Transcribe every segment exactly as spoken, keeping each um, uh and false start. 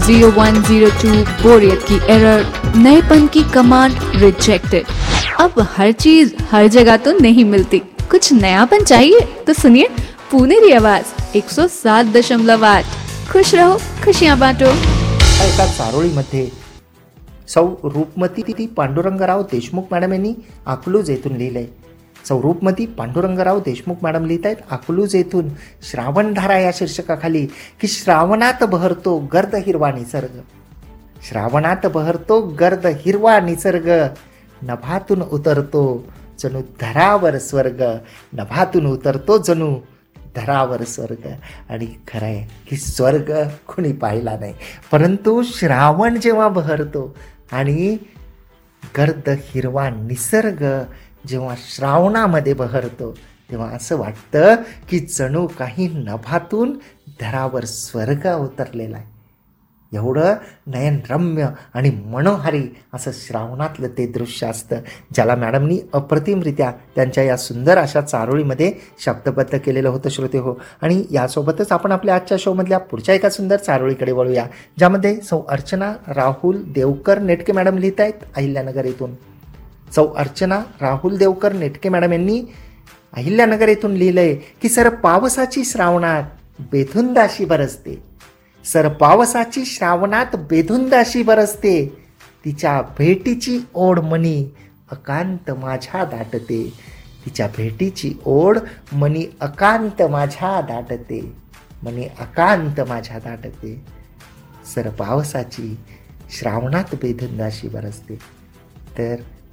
Zero one zero two बोरियत की error, नएपन की कमांड रिजेक्टेड। अब हर चीज हर जगह तो नहीं मिलती, कुछ नयापन चाहिए तो सुनिए पुणेरी आवाज एक सौ सात दशमलव आठ। खुश रहो, खुशियां बांटो। एका चारोळीमध्ये सौ रूपमती पांडुरंगराव देशमुख मॅडम यांनी अकलूज येथून लिहिलंय. सौ रूपमती पांडुरंगराव देशमुख मॅडम लिहित आहेत अकलूज येथून श्रावणधारा या शीर्षकाखाली की श्रावणात बहरतो गर्द हिरवा निसर्ग. श्रावणात बहरतो गर्द हिरवा निसर्ग, नभातून उतरतो जणू धरावर स्वर्ग. नभातून उतरतो जणू धरावर स्वर्ग. आणि खरं आहे की स्वर्ग कोणी पाहिला नाही, परंतु श्रावण जेव्हा बहरतो आणि गर्द हिरवा निसर्ग जेव्हा श्रावणामध्ये बहरतो तेव्हा असं वाटतं की जणू काही नभातून धरावर स्वर्ग उतरलेला आहे. एवढं नयनरम्य आणि मनोहारी असं श्रावणातलं ते दृश्य असतं, ज्याला मॅडमनी अप्रतिमरित्या त्यांच्या या सुंदर अशा चारोळीमध्ये शब्दबद्ध केलेलं होतं श्रोते हो. आणि यासोबतच आपण आपल्या आजच्या शोमधल्या पुढच्या एका सुंदर चारोळीकडे वळूया, ज्यामध्ये सौ अर्चना राहुल देवकर नेटके मॅडम लिहित आहेत अहिल्यानगर येथून. सौ अर्चना राहुल देवकर नेटके मॅडम यांनी अहिल्यानगर येथून लिहिलंय की सर पावसाची श्रावणात बेधुंदाशी बरसते. सर पावसाची श्रावणात बेधुंदाशी बरसते, तिच्या भेटीची ओढ मनी अकांत माझ्या दाटते. तिच्या भेटीची ओढ मनी अकांत माझ्या दाटते, मनी अकांत माझ्या दाटते. सर पावसाची श्रावणात बेधुंदाशी बरसते. तर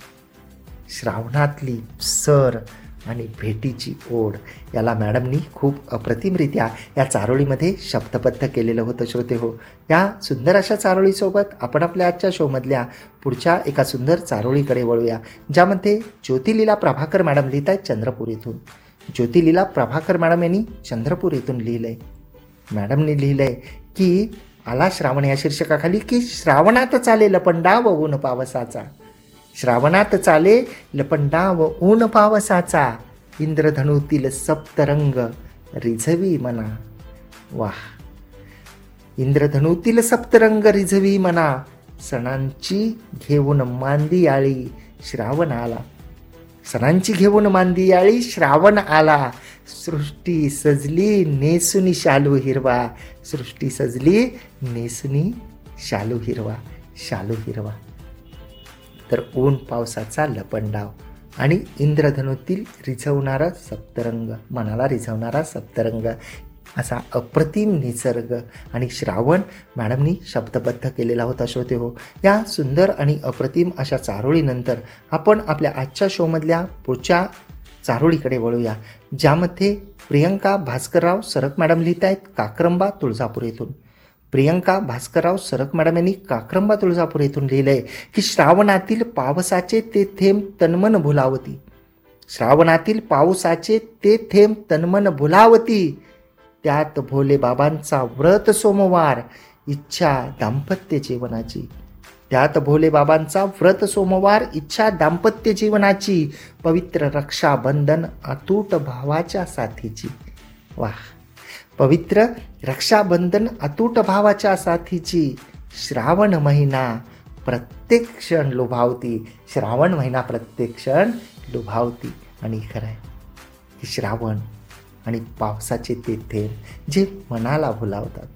श्रावणातली सर आणि भेटीची ओढ याला मॅडमनी खूप अप्रतिमरित्या या चारोळीमध्ये शब्दबद्ध केलेलं होतं श्रोते हो. या सुंदर अशा चारोळीसोबत आपण आपल्या आजच्या शोमधल्या पुढच्या एका सुंदर चारोळीकडे वळूया, ज्यामध्ये ज्योतिलीला प्रभाकर मॅडम लिहित आहेत चंद्रपूर येथून. ज्योतिलीला प्रभाकर मॅडम यांनी चंद्रपूर येथून लिहिलं आहे. मॅडमनी लिहिलं आहे की आला श्रावण या शीर्षकाखाली की श्रावणात चाले लपंडा व ऊन पावसाचा. श्रावणात चाले लपंडा व ऊन पावसाचा, इंद्रधनुतील सप्तरंग रिझवी मना. वाह, इंद्रधनुतील सप्तरंग रिझवी मना, सणांची घेऊन मांदी आळी श्रावण आला. सणांची घेऊन मांदी आळी श्रावण आला, सृष्टी सजली नेसुनी शालू हिरवा. सृष्टी सजली नेसुनी शालू हिरवा, शालू हिरवा. तर ऊन पावसाचा लपंडाव आणि इंद्रधनुतील रिझवणारा सप्तरंग, मनाला रिझवणारा सप्तरंग असा अप्रतिम निसर्ग आणि श्रावण मॅडमनी शब्दबद्ध केलेला होता श्रोते हो. या सुंदर आणि अप्रतिम अशा चारोळीनंतर आपण आपल्या आजच्या शोमधल्या पुढच्या चारोळीकडे वळूया, ज्यामध्ये प्रियंका भास्करराव सरक मॅडम लिहित आहेत काक्रंबा तुळजापूर येथून. प्रियंका भास्करराव सरक मॅडम यांनी काक्रंबा तुळजापूर येथून लिहिलंय की श्रावणातील पावसाचे ते थेंब तन्मन भुलावती. श्रावणातील पावसाचे ते थेंब तन्मन भुलावती, त्यात भोले बाबांचा व्रत सोमवार इच्छा दाम्पत्य जीवनाची. त्यात भोले बाबांचा व्रत सोमवार इच्छा दाम्पत्य जीवनाची, पवित्र रक्षाबंधन अतूट भावाच्या साथीची. वाह, पवित्र रक्षाबंधन अतूट भावाच्या साथीची, श्रावण महिना प्रत्येक क्षण लुभावती. श्रावण महिना प्रत्येक क्षण लुभावती. आणि खरं आहे की श्रावण आणि पावसाचे ते थेंब जे मनाला भुलावतात.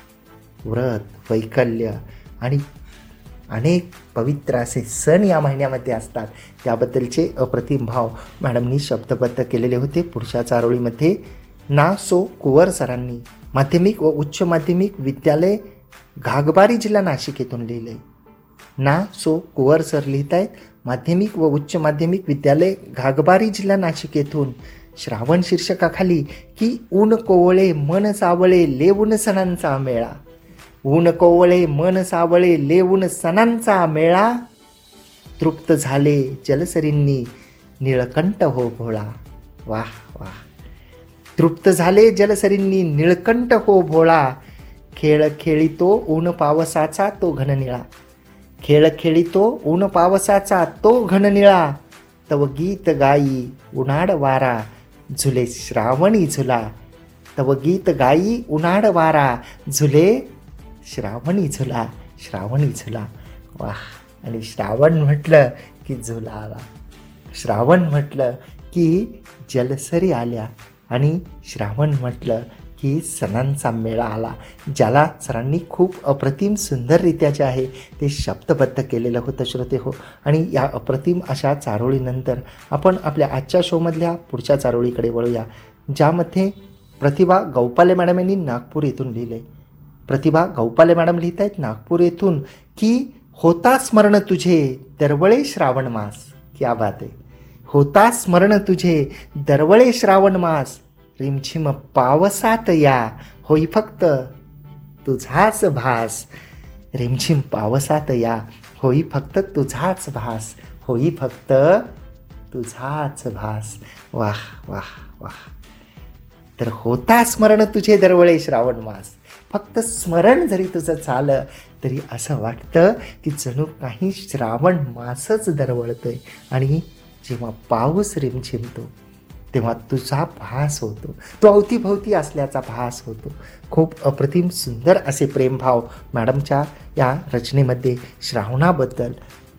व्रत, वैकल्य आणि अनेक पवित्र असे सण या महिन्यामध्ये असतात, त्याबद्दलचे अप्रतिम भाव मॅडमनी शब्दबद्ध केलेले होते. पुढच्या चारोळीमध्ये ना सो कुवर सरांनी माध्यमिक व उच्च माध्यमिक विद्यालय घागबारी जिल्हा नाशिक येथून लिहिले. ना सो कुवर सर लिहित आहेत माध्यमिक व उच्च माध्यमिक विद्यालय घागबारी जिल्हा नाशिक येथून श्रावण शीर्षकाखाली की ऊन कोवळे मन सावळे लेवून सणांचा मेळा. ऊन कोवळे मन सावळे लेवून सणांचा मेळा, तृप्त झाले जलसरींनी निळकंठ हो भोळा. वाह वाह, तृप्त झाले जलसरींनी निळकंठ हो भोळा, खेळ खेळितो ऊन पावसाचा तो घननिळा. खेळ खेळितो ऊन पावसाचा तो घननिळा, तव गीत गाई उन्हाळ वारा झुले श्रावणी झुला. तव गीत गाई उन्हाळ वारा झुले श्रावणी झुला, श्रावणी झुला. वाह. आणि श्रावण म्हटलं की झुला आला, श्रावण म्हटलं की जलसरी आल्या, आणि श्रावण म्हटलं की सणांचा मेळा आला, ज्याला सरांनी खूप अप्रतिम सुंदररित्या जे आहे ते शब्दबद्ध केलेलं होतं श्रोते हो. आणि या अप्रतिम अशा चारोळीनंतर आपण आपल्या आजच्या शोमधल्या पुढच्या चारोळीकडे वळूया, ज्यामध्ये प्रतिभा गौपाले मॅडम यांनी नागपूर येथून लिहिले. प्रतिभा गौपाले मॅडम लिहित आहेत नागपूर येथून की होता स्मरण तुझे दरवळे श्रावण मास. क्या बात आहे. होता स्मरण तुझे दरवळे श्रावण मास, रिमझिम पावसात या होई फक्त तुझाच भास. रिमझिम पावसात या होई फक्त तुझाच भास, होई फक्त तुझाच भास. वाह वाह वाह. तर होता स्मरण तुझे दरवळे श्रावण मास, फक्त स्मरण जरी तुझं झालं तरी असं वाटतं की जणू काही श्रावण मासच दरवळतोय. आणि जेव्हा पाऊस रिमझिमतो तेव्हा तुझा भास होतो, तो अवतीभोवती असल्याचा भास होतो. खूप अप्रतिम सुंदर असे प्रेमभाव मॅडमच्या या रचनेमध्ये श्रावणाबद्दल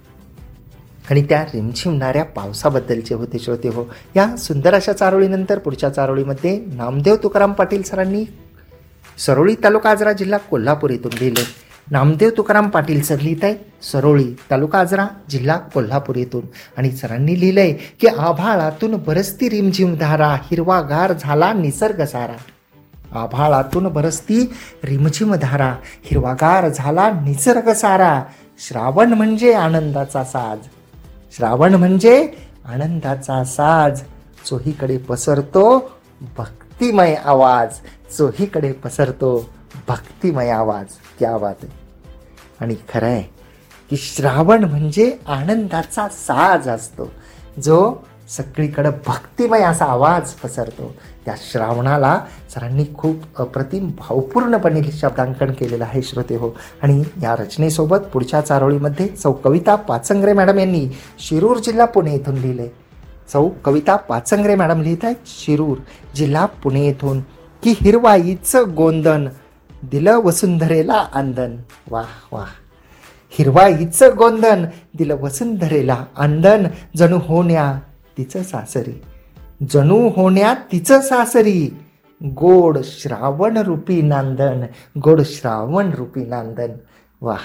आणि त्या रिमझिमणाऱ्या पावसाबद्दलचे होते श्रोते हो. या सुंदर अशा चारोळीनंतर पुढच्या चारोळीमध्ये नामदेव तुकाराम पाटील सरांनी सरोळी तालुका आजरा जिल्हा कोल्हापूर येथून लिहिले. नामदेव तुकाराम पाटील सर लिहित आहेत सरोळी तालुका आजरा जिल्हा कोल्हापूर येथून, आणि सरांनी लिहिलंय की आभाळातून बरसती रिमझिम धारा, हिरवागार झाला निसर्ग सारा. आभाळातून बरसती रिमझिम धारा, हिरवागार झाला निसर्ग सारा. श्रावण म्हणजे आनंदाचा साज, श्रावण म्हणजे आनंदाचा साज. चोहीकडे पसरतो भक्तिमय आवाज, चोहीकडे पसरतो भक्तिमय आवाज. क्या बात आहे. आणि खरं आहे की श्रावण म्हणजे आनंदाचा साज असतो, जो सगळीकडे भक्तिमय असा आवाज पसरतो. त्या श्रावणाला सरांनी खूप अप्रतिम भावपूर्णपणे शब्दांकन केलेलं आहे श्रोते हो. आणि या रचनेसोबत पुढच्या चारोळीमध्ये सौ कविता पाचंगरे मॅडम यांनी शिरूर जिल्हा पुणे येथून लिहिले. सौ कविता पाचंगरे मॅडम लिहित आहेत शिरूर जिल्हा पुणे येथून की हिरवाईचं गोंधन दिलं वसुंधरेला आंदन. वाह वाह. हिरवाईचं गोंधन दिलं वसुंधरेला आंदन, जणू होण्या तिचं सासरी, जणू होण्या तिचं सासरी. गोड श्रावण रूपी नांदन, गोड श्रावण रूपी नांदन. वाह.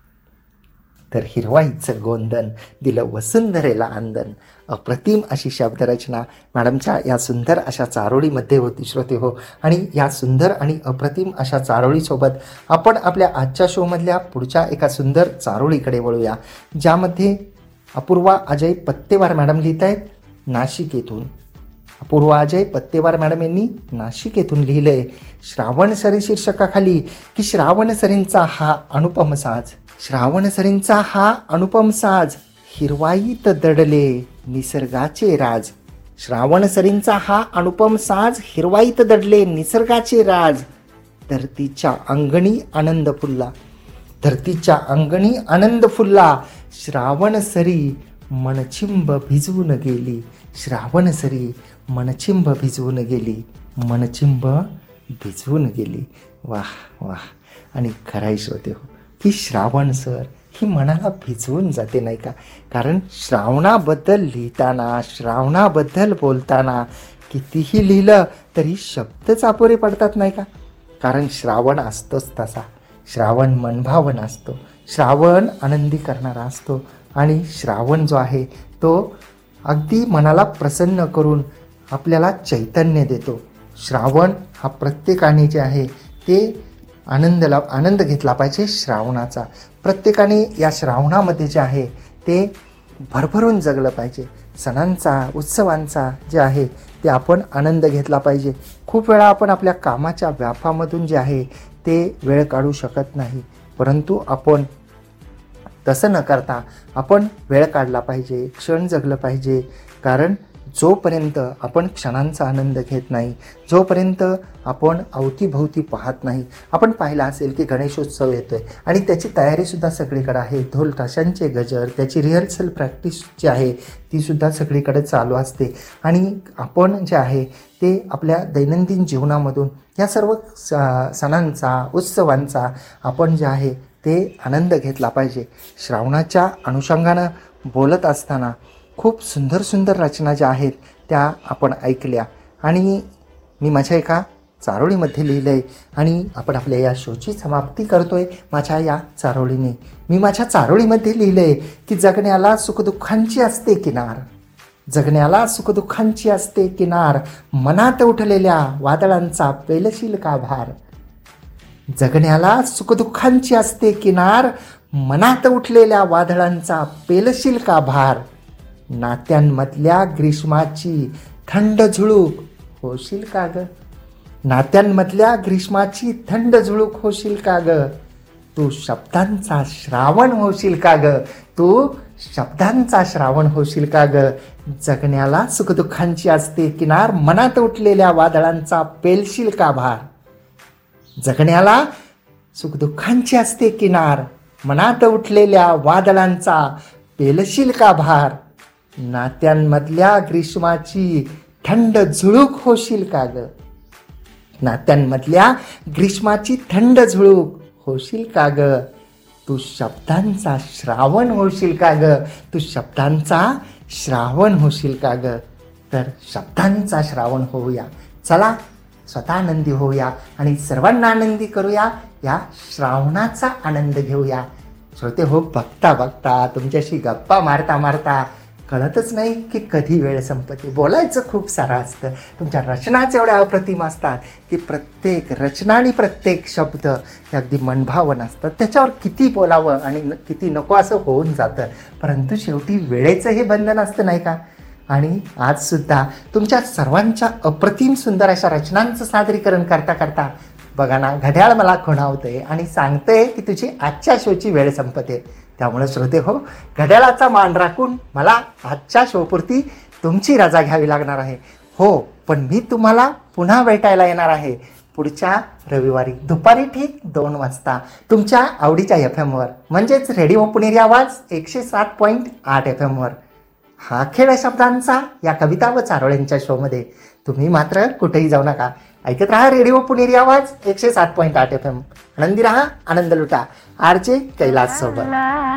तर हिरवाईचं गोंधन दिलं वसुंधरेला आंदन. अप्रतिम अशी शब्दरचना मॅडमच्या या सुंदर अशा चारोळीमध्ये होती श्रोते हो. आणि या सुंदर आणि अप्रतिम अशा चारोळीसोबत आपण आपल्या आजच्या शोमधल्या पुढच्या एका सुंदर चारोळीकडे वळूया, ज्यामध्ये अपूर्वा अजय पत्तेवार मॅडम लिहित आहेत नाशिक येथून. अपूर्वा अजय पत्तेवार मॅडम यांनी नाशिक येथून लिहिलंय श्रावण सरी शीर्षकाखाली की श्रावण सरींचा हा अनुपम साज, श्रावण सरींचा हा अनुपम साज, हिरवाईत दडले निसर्गाचे राज. श्रावण सरींचा हा अनुपम साज, हिरवाईत दडले निसर्गाचे राज. धरतीच्या अंगणी आनंद फुलला, धरतीच्या अंगणी आनंद फुलला. श्रावण सरी मनचिंब भिजवून गेली, श्रावण सरी मनचिंब भिजवून गेली, मनचिंब भिजवून गेली. वाह वाह. आणि खराई श्रोते हो की श्रावण सर ही मनाला भिजवून जाते नाही का. कारण श्रावणाबद्दल लिहिताना, श्रावणाबद्दल बोलताना कितीही लिहिलं तरी शब्दच अपुरे पडतात नाही का. कारण श्रावण असतोच तसा, श्रावण मनभावन असतो, श्रावण आनंदी करणारा असतो. आणि श्रावण जो आहे तो अगदी मनाला प्रसन्न करून आपल्याला चैतन्य देतो. श्रावण हा प्रत्येकाने जे आहे ते आनंदला आनंद घेतला पाहिजे श्रावणाचा. प्रत्येकाने या श्रावणामध्ये जे आहे ते भरभरून जगलं पाहिजे. सणांचा, उत्सवांचा जे आहे ते आपण आनंद घेतला पाहिजे. खूप वेळा आपण आपल्या कामाच्या व्यापामधून जे आहे ते वेळ काढू शकत नाही, परंतु आपण तसं न करता आपण वेळ काढला पाहिजे, क्षण जगलं पाहिजे. कारण जोपर्यंत आपण क्षणांचा आनंद घेत नाही, जोपर्यंत आपण अवतीभोवती पाहत नाही. आपण पाहिलं असेल की गणेशोत्सव येतोय आणि त्याची तयारीसुद्धा सगळीकडे आहे. ढोल ताशांचे गजर, त्याची रिहर्सल प्रॅक्टिस जी आहे तीसुद्धा सगळीकडे चालू असते. आणि आपण जे आहे ते आपल्या दैनंदिन जीवनामधून या सर्व स सणांचा, उत्सवांचा आपण जे आहे ते आनंद घेतला पाहिजे. श्रावणाच्या अनुषंगानं बोलत असताना खूप सुंदर सुंदर रचना ज्या आहेत त्या आपण ऐकल्या आणि मी माझ्या एका चारोळीमध्ये लिहिलं आहे आणि आपण आपल्या या शोची समाप्ती करतोय माझ्या या चारोळीने. मी माझ्या चारोळीमध्ये लिहिलं आहे की जगण्याला सुखदुःखांची असते किनार, जगण्याला सुखदुःखांची असते किनार, मनात उठलेल्या वादळांचा पेलशील का भार. जगण्याला सुखदुःखांची असते किनार, मनात उठलेल्या वादळांचा पेलशील का भार. नात्यांमधल्या ग्रीष्माची थंड झुळूक होशील का ग, नात्यांमधल्या ग्रीष्माची थंड झुळूक होशील का ग. तू शब्दांचा श्रावण होशील का ग, तू शब्दांचा श्रावण होशील का ग. जगण्याला सुखदुःखांची असते किनार, मनात उठलेल्या वादळांचा पेलशील का भार. जगण्याला सुखदुःखांची असते किनार, मनात उठलेल्या वादळांचा पेलशील का भार. नात्यांमधल्या ग्रीष्माची थंड झुळूक होशील का ग, नात्यांमधल्या ग्रीष्माची थंड झुळूक होशील का ग. तू शब्दांचा श्रावण होशील का ग, तू शब्दांचा श्रावण होशील का ग. तर शब्दांचा श्रावण होऊया. चला स्वतः आनंदी होऊया आणि सर्वांना आनंदी करूया. या श्रावणाचा आनंद घेऊया. श्रोते हो, बघता बघता तुमच्याशी गप्पा मारता मारता कळतच नाही की कधी वेळ संपते. बोलायचं खूप सारं असतं. तुमच्या रचनाच एवढ्या अप्रतिम असतात की प्रत्येक रचना आणि प्रत्येक शब्द हे अगदी मनभावन असतात. त्याच्यावर किती बोलावं आणि किती नको असं होऊन जातं. परंतु शेवटी वेळेचं हे बंधन असतं नाही का. आणि आजसुद्धा तुमच्या सर्वांच्या अप्रतिम सुंदर अशा रचनांचं सादरीकरण करता करता बघा ना, घड्याळ मला खुणावतंय आणि सांगतंय की तुझी आजच्या शोची वेळ संपते. त्यामुळे श्रोते हो, घड्याळाचा मान राखून मला आजच्या शोपुरती तुमची रजा घ्यावी लागणार आहे. हो, पण मी तुम्हाला पुन्हा भेटायला येणार आहे पुढच्या रविवारी दुपारी ठीक दोन वाजता तुमच्या आवडीच्या एफ एमवर, म्हणजेच रेडिओ पुणेरी आवाज एकशे सात पॉईंट आठ एफ एमवर. हा खेळ शब्दांचा या कविता व चारोळ्यांच्या शोमध्ये. तुम्ही मात्र कुठेही जाऊ नका. ऐकत राहा रेडिओ पुणेरी आवाज एकशे सात पॉईंट आठ एफ एम. आनंदी राहा, आनंद लुटा. आर जे कैलास सोबत.